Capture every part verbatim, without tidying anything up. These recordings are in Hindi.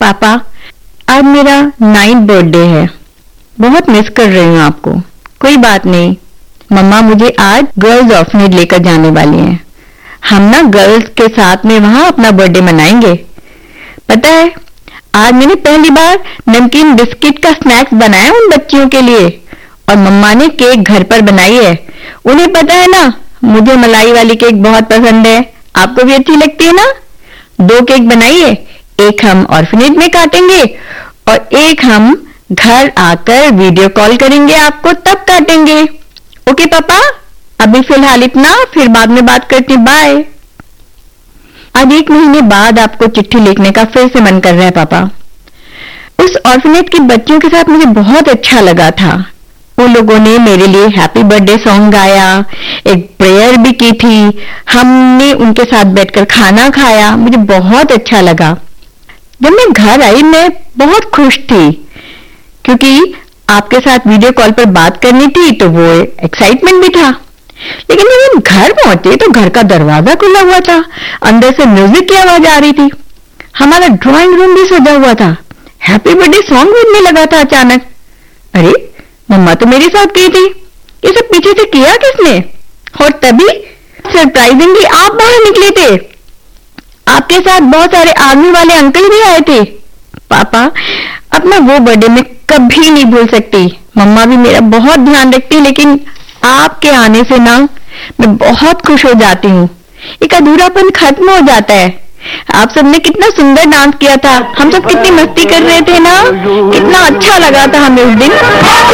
पापा, आज मेरा नाइन्थ बर्थडे है। बहुत मिस कर रही हूँ आपको। कोई बात नहीं, मम्मा मुझे आज गर्ल्स ऑर्फनेज लेकर जाने वाली हैं। हम ना गर्ल्स के साथ में वहां अपना बर्थडे मनाएंगे। पता है, आज मैंने पहली बार नमकीन बिस्किट का स्नैक्स बनाया उन बच्चियों के लिए, और मम्मा ने केक घर पर बनाई है। उन्हें पता है ना, मुझे मलाई वाली केक बहुत पसंद है। आपको भी अच्छी लगती है ना? दो केक बनाइए, एक हम ऑर्फनेज में काटेंगे और एक हम घर आकर वीडियो कॉल करेंगे, आपको तब काटेंगे। ओके पापा, अभी फिलहाल इतना, फिर बाद में बात करते। बाय। आज एक महीने बाद आपको चिट्ठी लिखने का फिर से मन कर रहा है पापा। उस ऑर्फनेज के बच्चों के साथ मुझे बहुत अच्छा लगा था। उन लोगों ने मेरे लिए हैप्पी बर्थडे सॉन्ग गाया, एक प्रेयर भी की थी। हमने उनके साथ बैठकर खाना खाया, मुझे बहुत अच्छा लगा। जब मैं घर आई मैं बहुत खुश थी, क्योंकि आपके साथ वीडियो कॉल पर बात करनी थी, तो वो एक्साइटमेंट भी था। लेकिन जब हम घर पहुंचे तो घर का दरवाजा खुला हुआ था, अंदर से म्यूजिक की आवाज आ रही थी। हमारा ड्राइंग रूम भी सजा हुआ था, हैप्पी बर्थडे सॉन्ग बजने लगा था अचानक। अरे, मम्मा तो मेरे साथ गई थी, ये सब पीछे से किया किसने? और तभी सरप्राइजिंगली आप बाहर निकले थे। आपके साथ बहुत सारे आर्मी वाले अंकल भी आए थे। पापा, अपना वो बर्थडे में कभी नहीं भूल सकती। मम्मा भी मेरा बहुत ध्यान रखती, लेकिन आपके आने से ना मैं बहुत खुश हो जाती हूँ। एक अधूरापन खत्म हो जाता है। आप सबने कितना सुंदर डांस किया था, हम सब कितनी मस्ती कर रहे थे ना, कितना अच्छा लगा था हमें उस दिन।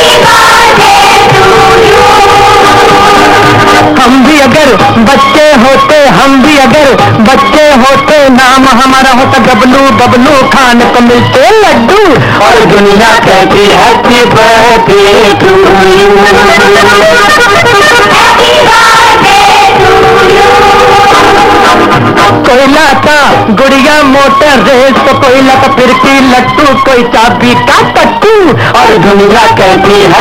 हम भी अगर बच्चे होते, हम भी अगर बच्चे होते, नाम हमारा होता बबलू, बबलू खान को मिलते लड्डू, और दुनिया कहती हैप्पी बर्थडे टू यू। कोयला का गुड़िया मोटर रेस, तो कोयला का फिरती लट्टू, कोई चाबी का पट्टू, और दुनिया कहती है